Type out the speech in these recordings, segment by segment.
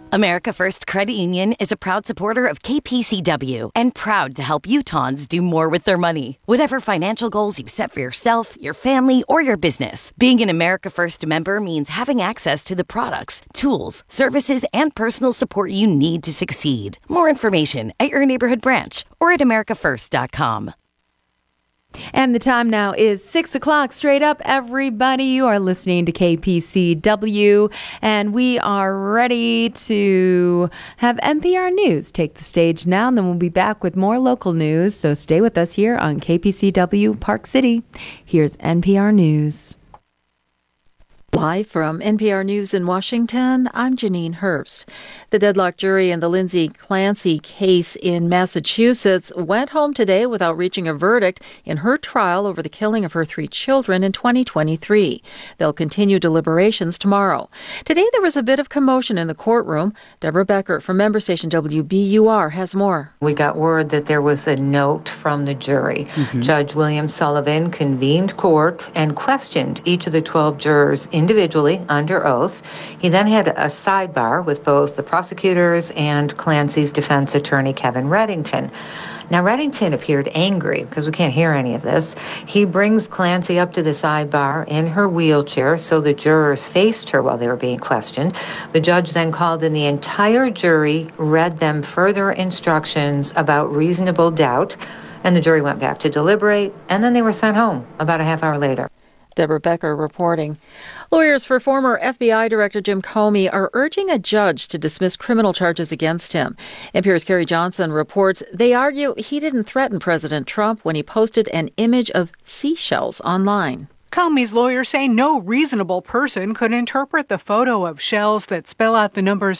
America First Credit Union is a proud supporter of KPCW and proud to help Utahns do more with their money. Whatever financial goals you set for yourself, your family, or your business, being an America First member means having access to the products, tools, services, and personal support you need to succeed. More information at your neighborhood branch or at americafirst.com. And the time now is 6 o'clock. Straight up, everybody. You are listening to KPCW, and we are ready to have NPR News take the stage now, and then we'll be back with more local news. So stay with us here on KPCW Park City. Here's NPR News. Live from NPR News in Washington, I'm Janine Herbst. The deadlocked jury in the Lindsay Clancy case in Massachusetts went home today without reaching a verdict in her trial over the killing of her 3 children in 2023. They'll continue deliberations tomorrow. Today there was a bit of commotion in the courtroom. Deborah Becker from member station WBUR has more. We got word that there was a note from the jury. Judge William Sullivan convened court and questioned each of the 12 jurors individually under oath. He then had a sidebar with both the prosecutors and Clancy's defense attorney, Kevin Reddington. Now, Reddington appeared angry because we can't hear any of this. He brings Clancy up to the sidebar in her wheelchair so the jurors faced her while they were being questioned. The judge then called in the entire jury, read them further instructions about reasonable doubt, and the jury went back to deliberate, and then they were sent home about a half hour later. Deborah Becker reporting. Lawyers for former FBI Director Jim Comey are urging a judge to dismiss criminal charges against him. NPR's Carrie Johnson reports they argue he didn't threaten President Trump when he posted an image of seashells online. Comey's lawyers say no reasonable person could interpret the photo of shells that spell out the numbers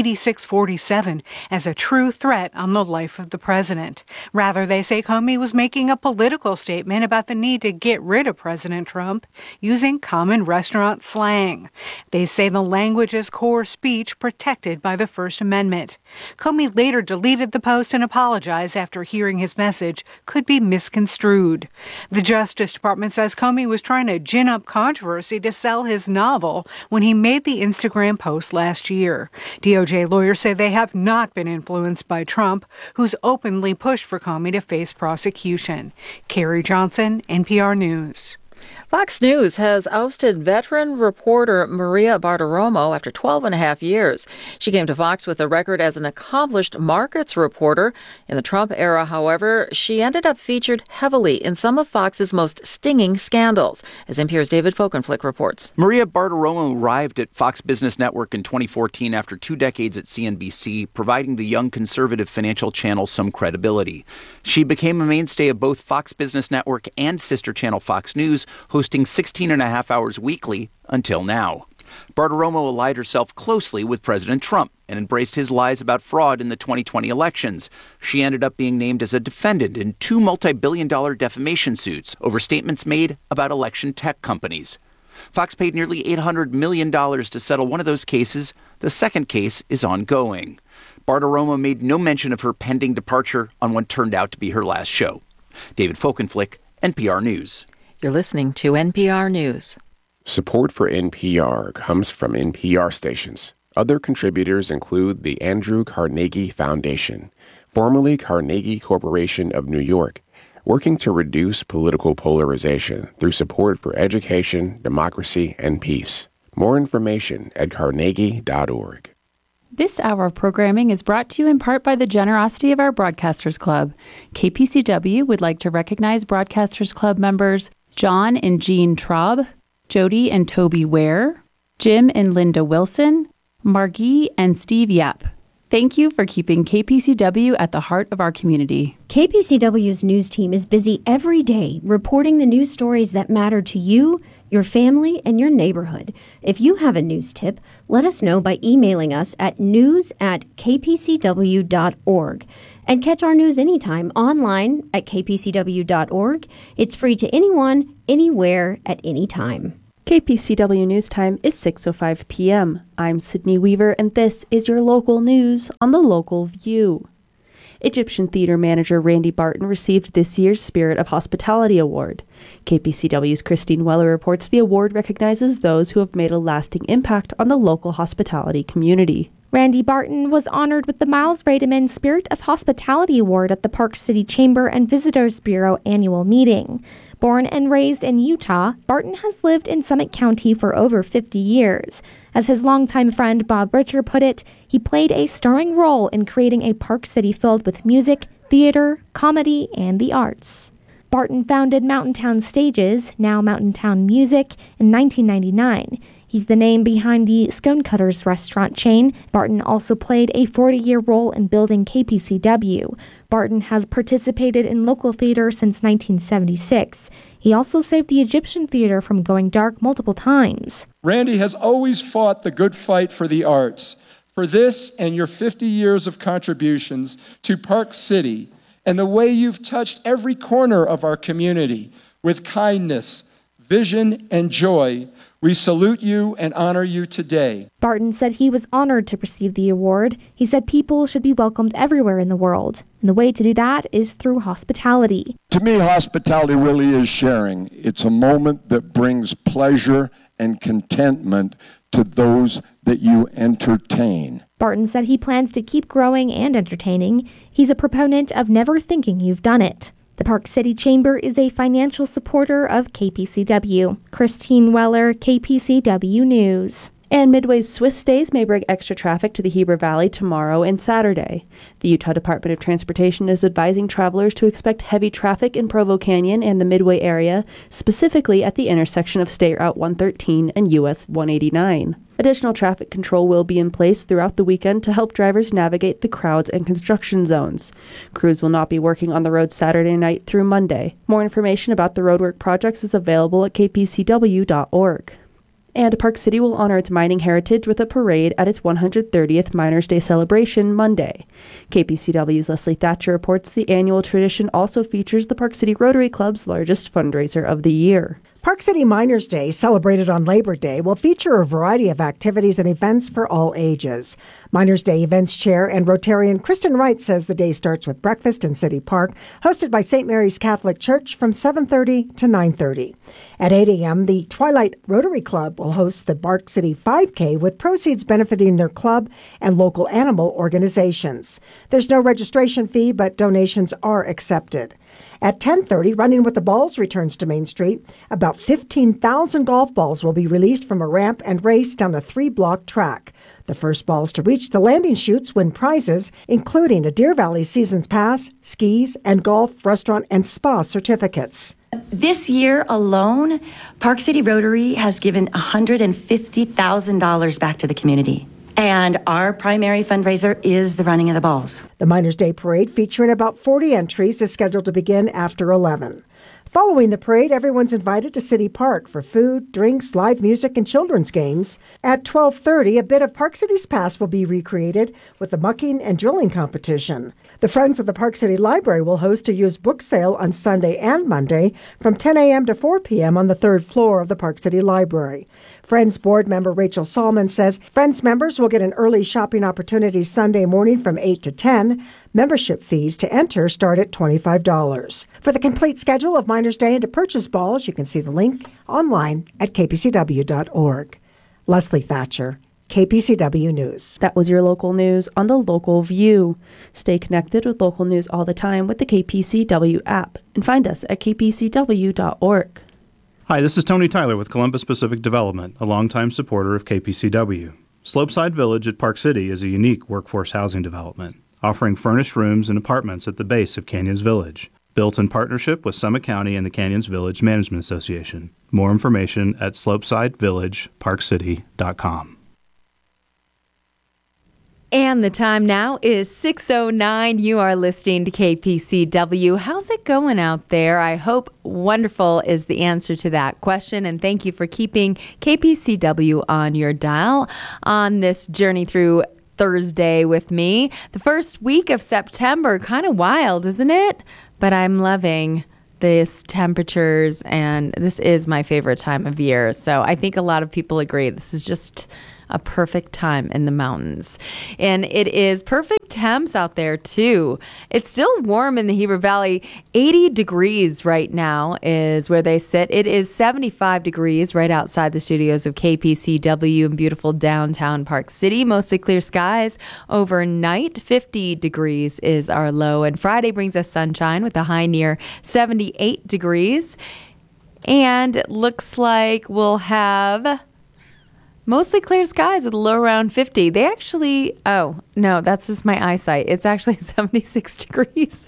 8647 as a true threat on the life of the president. Rather, they say Comey was making a political statement about the need to get rid of President Trump using common restaurant slang. They say the language is core speech protected by the First Amendment. Comey later deleted the post and apologized after hearing his message could be misconstrued. The Justice Department says Comey was trying to gin up controversy to sell his novel when he made the Instagram post last year. DOJ lawyers say they have not been influenced by Trump, who's openly pushed for Comey to face prosecution. Carrie Johnson, NPR News. Fox News has ousted veteran reporter Maria Bartiromo after 12 and a half years. She came to Fox with a record as an accomplished markets reporter. In the Trump era, however, she ended up featured heavily in some of Fox's most stinging scandals, as NPR's David Folkenflik reports. Maria Bartiromo arrived at Fox Business Network in 2014 after 2 decades at CNBC, providing the young conservative financial channel some credibility. She became a mainstay of both Fox Business Network and sister channel Fox News, hosting 16 and a half hours weekly until now. Bartiromo allied herself closely with President Trump and embraced his lies about fraud in the 2020 elections. She ended up being named as a defendant in 2 multi-billion-dollar defamation suits over statements made about election tech companies. Fox paid nearly $800 million to settle one of those cases. The second case is ongoing. Bartiromo made no mention of her pending departure on what turned out to be her last show. David Folkenflik, NPR News. You're listening to NPR News. Support for NPR comes from NPR stations. Other contributors include the Andrew Carnegie Foundation, formerly Carnegie Corporation of New York, working to reduce political polarization through support for education, democracy, and peace. More information at carnegie.org. This hour of programming is brought to you in part by the generosity of our Broadcasters Club. KPCW would like to recognize Broadcasters Club members John and Jean Traub, Jody and Toby Ware, Jim and Linda Wilson, Margie and Steve Yap. Thank you for keeping KPCW at the heart of our community. KPCW's news team is busy every day reporting the news stories that matter to you, your family, and your neighborhood. If you have a news tip, let us know by emailing us at news@kpcw.org. And catch our news anytime online at kpcw.org. It's free to anyone, anywhere, at any time. KPCW News Time is 6:05 p.m. I'm Sydney Weaver, and this is your local news on the Local View. Egyptian theater manager Randy Barton received this year's Spirit of Hospitality Award. KPCW's Christine Weller reports the award recognizes those who have made a lasting impact on the local hospitality community. Randy Barton was honored with the Miles Rademan Spirit of Hospitality Award at the Park City Chamber and Visitors Bureau annual meeting. Born and raised in Utah, Barton has lived in Summit County for over 50 years. As his longtime friend Bob Richer put it, he played a starring role in creating a Park City filled with music, theater, comedy, and the arts. Barton founded Mountain Town Stages, now Mountain Town Music, in 1999. He's the name behind the Stonecutters restaurant chain. Barton also played a 40-year role in building KPCW. Barton has participated in local theater since 1976. He also saved the Egyptian Theater from going dark multiple times. Randy has always fought the good fight for the arts. For this and your 50 years of contributions to Park City and the way you've touched every corner of our community with kindness, vision, and joy, we salute you and honor you today. Barton said he was honored to receive the award. He said people should be welcomed everywhere in the world, and the way to do that is through hospitality. To me, hospitality really is sharing. It's a moment that brings pleasure and contentment to those that you entertain. Barton said he plans to keep growing and entertaining. He's a proponent of never thinking you've done it. The Park City Chamber is a financial supporter of KPCW. Christine Weller, KPCW News. And Midway's Swiss Days may bring extra traffic to the Heber Valley tomorrow and Saturday. The Utah Department of Transportation is advising travelers to expect heavy traffic in Provo Canyon and the Midway area, specifically at the intersection of State Route 113 and US 189. Additional traffic control will be in place throughout the weekend to help drivers navigate the crowds and construction zones. Crews will not be working on the road Saturday night through Monday. More information about the roadwork projects is available at kpcw.org. And Park City will honor its mining heritage with a parade at its 130th Miners' Day celebration Monday. KPCW's Leslie Thatcher reports the annual tradition also features the Park City Rotary Club's largest fundraiser of the year. Park City Miners' Day, celebrated on Labor Day, will feature a variety of activities and events for all ages. Miners' Day Events Chair and Rotarian Kristen Wright says the day starts with breakfast in City Park, hosted by St. Mary's Catholic Church from 7:30 to 9:30. At 8 a.m., the Twilight Rotary Club will host the Park City 5K with proceeds benefiting their club and local animal organizations. There's no registration fee, but donations are accepted. At 10:30, Running with the Balls returns to Main Street. About 15,000 golf balls will be released from a ramp and raced down a 3-block track. The first balls to reach the landing chutes win prizes, including a Deer Valley Seasons Pass, skis, and golf, restaurant, and spa certificates. This year alone, Park City Rotary has given $150,000 back to the community. And our primary fundraiser is the Running of the Balls. The Miners' Day Parade, featuring about 40 entries, is scheduled to begin after 11. Following the parade, everyone's invited to City Park for food, drinks, live music, and children's games. At 12:30, a bit of Park City's past will be recreated with a mucking and drilling competition. The Friends of the Park City Library will host a used book sale on Sunday and Monday from 10 a.m. to 4 p.m. on the 3rd floor of the Park City Library. Friends board member Rachel Salmon says Friends members will get an early shopping opportunity Sunday morning from 8 to 10. Membership fees to enter start at $25. For the complete schedule of Miners' Day and to purchase balls, you can see the link online at kpcw.org. Leslie Thatcher, KPCW News. That was your local news on the Local View. Stay connected with local news all the time with the KPCW app and find us at kpcw.org. Hi, this is Tony Tyler with Columbus Pacific Development, a longtime supporter of KPCW. Slopeside Village at Park City is a unique workforce housing development, offering furnished rooms and apartments at the base of Canyons Village, built in partnership with Summit County and the Canyons Village Management Association. More information at slopesidevillageparkcity.com. And the time now is 6:09. You are listening to KPCW. How's it going out there? I hope wonderful is the answer to that question. And thank you for keeping KPCW on your dial on this journey through Thursday with me. The first week of September, kind of wild, isn't it? But I'm loving this temperatures, and this is my favorite time of year. So I think a lot of people agree. This is just a perfect time in the mountains. And it is perfect temps out there too. It's still warm in the Heber Valley. 80 degrees right now is where they sit. It is 75 degrees right outside the studios of KPCW in beautiful downtown Park City. Mostly clear skies overnight. 50 degrees is our low. And Friday brings us sunshine with a high near 78 degrees. And it looks like we'll have mostly clear skies with a low around 50. They actually, oh, no, that's just my eyesight. It's actually 76 degrees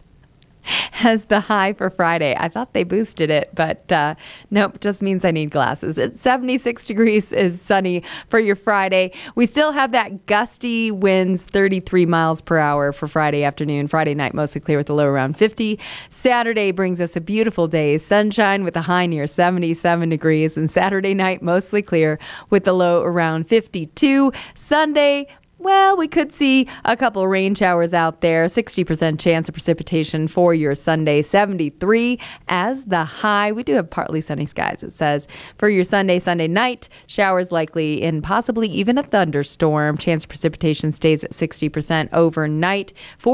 as the high for Friday. I thought they boosted it, but nope, just means I need glasses. It's 76 degrees is sunny for your Friday. We still have that gusty winds, 33 miles per hour for Friday afternoon. Friday night, mostly clear with a low around 50. Saturday brings us a beautiful day, sunshine with a high near 77 degrees. And Saturday night, mostly clear with a low around 52. Sunday, well, we could see a couple rain showers out there. 60% chance of precipitation for your Sunday. 73 as the high. We do have partly sunny skies, it says. For your Sunday night, showers likely and possibly even a thunderstorm. Chance of precipitation stays at 60% overnight.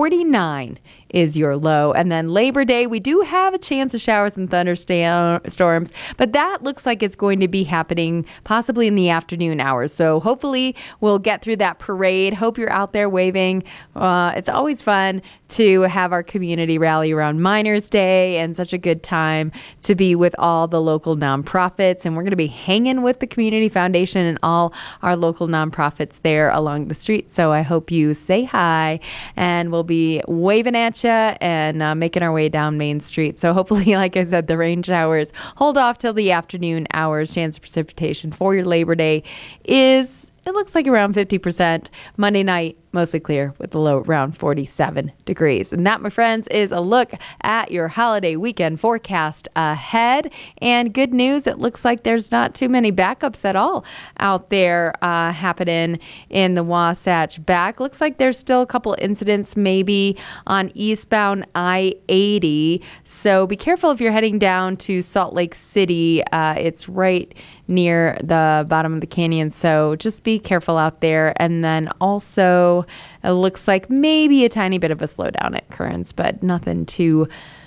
49 is your low. And then Labor Day, we do have a chance of showers and thunderstorms, but that looks like it's going to be happening possibly in the afternoon hours. So hopefully we'll get through that parade. Hope you're out there waving. It's always fun to have our community rally around Miners Day, and such a good time to be with all the local nonprofits. And we're going to be hanging with the Community Foundation and all our local nonprofits there along the street. So I hope you say hi, and we'll be waving at you and making our way down Main Street. So hopefully, like I said, the rain showers hold off till the afternoon hours. Chance of precipitation for your Labor Day is, it looks like around 50%. Monday night, mostly clear with a low around 47 degrees. And that, my friends, is a look at your holiday weekend forecast ahead. And good news, it looks like there's not too many backups at all out there happening in the Wasatch Back. Looks like there's still a couple incidents maybe on eastbound I-80. So be careful if you're heading down to Salt Lake City. It's right near the bottom of the canyon. So just be careful out there. And then also, it looks like maybe a tiny bit of a slowdown at Kearns, but nothing too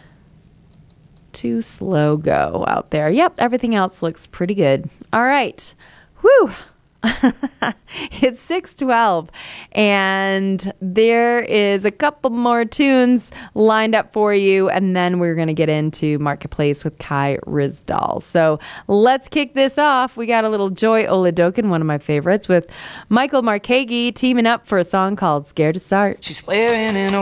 slow go out there. Yep, everything else looks pretty good. All right. Whew. It's 6:12, and there is a couple more tunes lined up for you, and then we're going to get into Marketplace with Kai Ryssdal. So let's kick this off. We got a little Joy Oladokin, one of my favorites, with Michael Markagi teaming up for a song called Scared to Start. She's wearing an